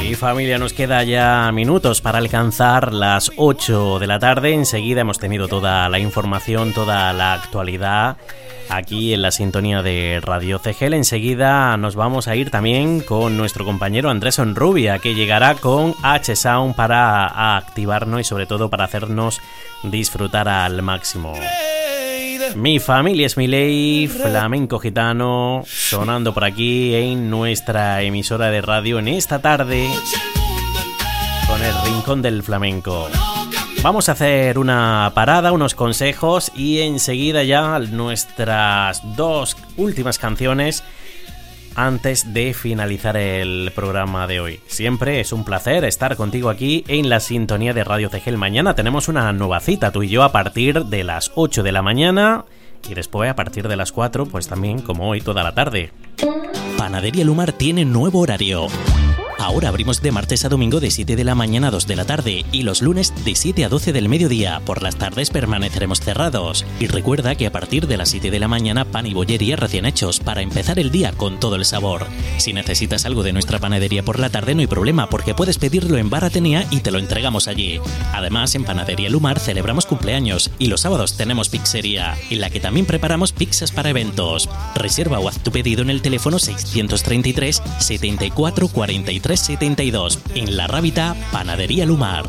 Mi familia, nos queda ya minutos para alcanzar las 8 de la tarde. Enseguida hemos tenido toda la información, toda la actualidad aquí en la sintonía de Radio CGL. Enseguida nos vamos a ir también con nuestro compañero Andrés Onrubia, que llegará con H-Sound para activarnos y sobre todo para hacernos disfrutar al máximo. Mi familia es mi ley, flamenco gitano, sonando por aquí en nuestra emisora de radio en esta tarde con el Rincón del Flamenco. Vamos a hacer una parada, unos consejos y enseguida ya nuestras dos últimas canciones antes de finalizar el programa de hoy. Siempre es un placer estar contigo aquí en la sintonía de Radio CGL. Mañana tenemos una nueva cita, tú y yo, a partir de las 8 de la mañana y después a partir de las 4, pues también como hoy toda la tarde. Panadería Lumar tiene nuevo horario. Ahora abrimos de martes a domingo de 7 de la mañana a 2 de la tarde y los lunes de 7 a 12 del mediodía. Por las tardes permaneceremos cerrados. Y recuerda que a partir de las 7 de la mañana pan y bollería recién hechos para empezar el día con todo el sabor. Si necesitas algo de nuestra panadería por la tarde no hay problema porque puedes pedirlo en Bar Atenea y te lo entregamos allí. Además, en Panadería Lumar celebramos cumpleaños y los sábados tenemos pizzería en la que también preparamos pizzas para eventos. Reserva o haz tu pedido en el teléfono 633 74 43 72 en La Rábita, Panadería Lumar.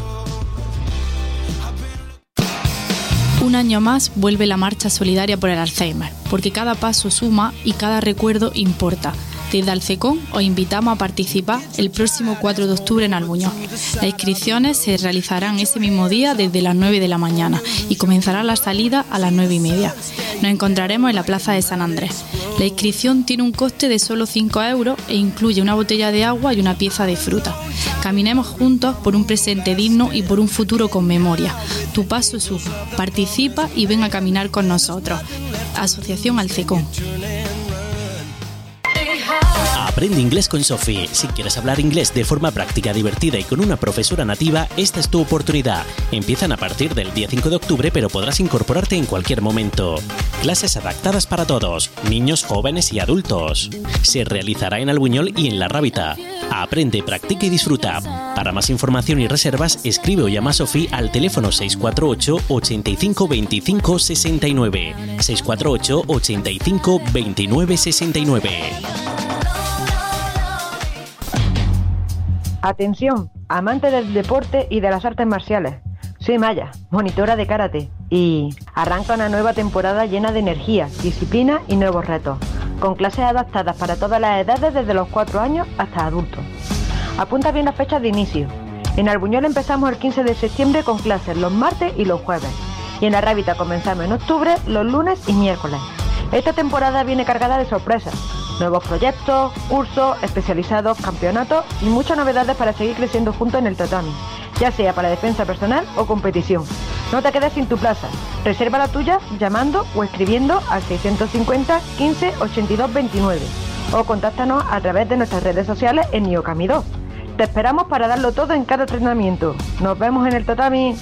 Un año más vuelve la marcha solidaria por el Alzheimer, porque cada paso suma y cada recuerdo importa. Desde Alcecón os invitamos a participar el próximo 4 de octubre en Albuñol. Las inscripciones se realizarán ese mismo día desde las 9 de la mañana y comenzará la salida a las 9:30. Nos encontraremos en la Plaza de San Andrés. La inscripción tiene un coste de solo 5 € e incluye una botella de agua y una pieza de fruta. Caminemos juntos por un presente digno y por un futuro con memoria. Tu paso suma. Participa y ven a caminar con nosotros. Asociación Alcecón. Aprende inglés con Sophie. Si quieres hablar inglés de forma práctica, divertida y con una profesora nativa, esta es tu oportunidad. Empiezan a partir del día 5 de octubre, pero podrás incorporarte en cualquier momento. Clases adaptadas para todos, niños, jóvenes y adultos. Se realizará en Albuñol y en La Rábita. Aprende, practica y disfruta. Para más información y reservas, escribe o llama a Sophie al teléfono 648 85 25 69. 648 85 29 69. Atención, amante del deporte y de las artes marciales. Soy Maya, monitora de karate, y arranca una nueva temporada llena de energía, disciplina y nuevos retos, con clases adaptadas para todas las edades desde los 4 años hasta adultos. Apunta bien las fechas de inicio. En Albuñol empezamos el 15 de septiembre con clases los martes y los jueves, y en La Rábita comenzamos en octubre los lunes y miércoles. Esta temporada viene cargada de sorpresas, nuevos proyectos, cursos especializados, campeonatos y muchas novedades para seguir creciendo juntos en el tatami, ya sea para defensa personal o competición. No te quedes sin tu plaza, reserva la tuya llamando o escribiendo al 650 15 82 29 o contáctanos a través de nuestras redes sociales en Niokami 2. Te esperamos para darlo todo en cada entrenamiento. Nos vemos en el tatami.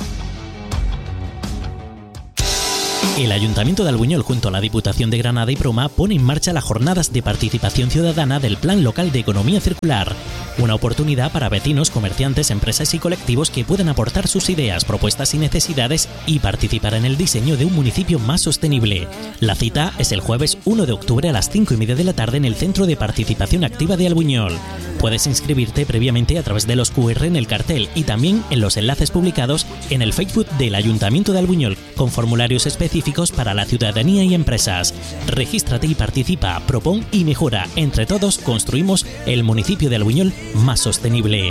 El Ayuntamiento de Albuñol junto a la Diputación de Granada y Proma pone en marcha las jornadas de participación ciudadana del Plan Local de Economía Circular. Una oportunidad para vecinos, comerciantes, empresas y colectivos que puedan aportar sus ideas, propuestas y necesidades y participar en el diseño de un municipio más sostenible. La cita es el jueves 1 de octubre a las 5:30 de la tarde en el Centro de Participación Activa de Albuñol. Puedes inscribirte previamente a través de los QR en el cartel y también en los enlaces publicados en el Facebook del Ayuntamiento de Albuñol, con formularios específicos para la ciudadanía y empresas. Regístrate y participa, propón y mejora. Entre todos construimos el municipio de Albuñol más sostenible.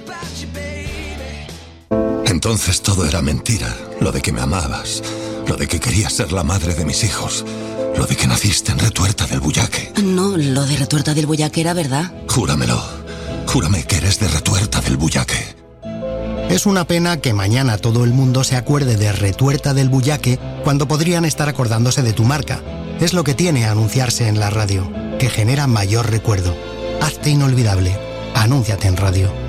Entonces todo era mentira. Lo de que me amabas, lo de que querías ser la madre de mis hijos, lo de que naciste en Retuerta del Bullaque. No, lo de Retuerta del Bullaque era verdad. Júramelo. Júrame que eres de Retuerta del Bullaque. Es una pena que mañana todo el mundo se acuerde de Retuerta del Bullaque cuando podrían estar acordándose de tu marca. Es lo que tiene anunciarse en la radio, que genera mayor recuerdo. Hazte inolvidable. Anúnciate en radio.